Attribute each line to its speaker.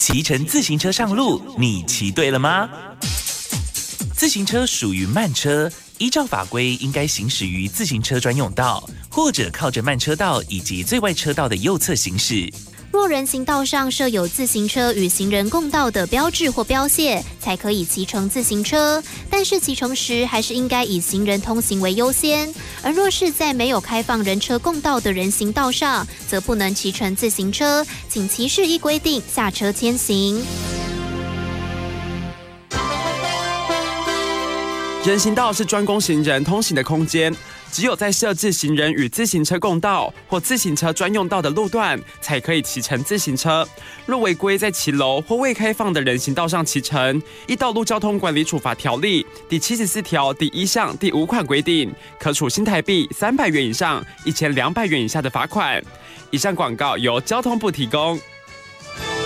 Speaker 1: 骑乘自行车上路，你骑对了吗？自行车属于慢车，依照法规应该行驶于自行车专用道，或者靠着慢车道以及最外车道的右侧行驶。
Speaker 2: 若人行道上设有自行车与行人共道的标志或标线，才可以骑乘自行车。但是骑乘时还是应该以行人通行为优先。而若是在没有开放人车共道的人行道上，则不能骑乘自行车，请骑士依规定下车牵行。
Speaker 3: 人行道是专供行人通行的空间，只有在设置行人与自行车共道或自行车专用道的路段，才可以骑乘自行车。若违规在骑楼或未开放的人行道上骑乘，依《道路交通管理处罚条例》第74条第1项第5款规定，可处新台币300元以上1200元以下的罚款。以上广告由交通部提供。